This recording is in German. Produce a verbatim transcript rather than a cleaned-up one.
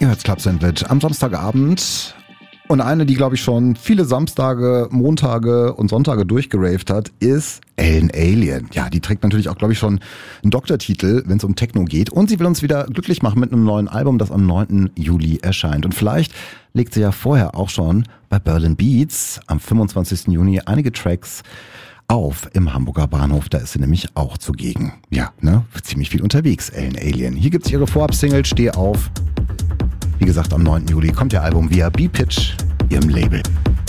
Ihr hört's Club Sandwich am Samstagabend. Und eine, die, glaube ich, schon viele Samstage, Montage und Sonntage durchgeraved hat, ist Ellen Allien. Ja, die trägt natürlich auch, glaube ich, schon einen Doktortitel, wenn es um Techno geht. Und sie will uns wieder glücklich machen mit einem neuen Album, das am neunten Juli erscheint. Und vielleicht legt sie ja vorher auch schon bei Berlin Beats am fünfundzwanzigsten Juni einige Tracks auf im Hamburger Bahnhof. Da ist sie nämlich auch zugegen. Ja, ne? Ziemlich viel unterwegs, Ellen Allien. Hier gibt's ihre Vorab-Single Steh auf. Wie gesagt, am neunten Juli kommt ihr Album via B-Pitch, ihrem Label.